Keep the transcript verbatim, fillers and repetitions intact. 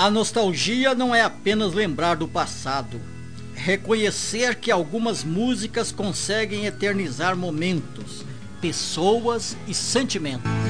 A nostalgia não é apenas lembrar do passado, é reconhecer que algumas músicas conseguem eternizar momentos, pessoas e sentimentos.